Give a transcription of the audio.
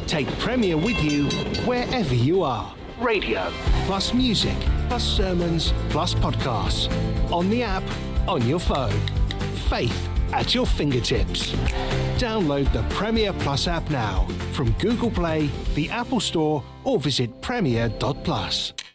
Take Premier with you wherever you are. Radio, plus music, plus sermons, plus podcasts. On the app, on your phone. Faith at your fingertips. Download the Premier Plus app now from Google Play, the Apple Store, or visit premier.plus.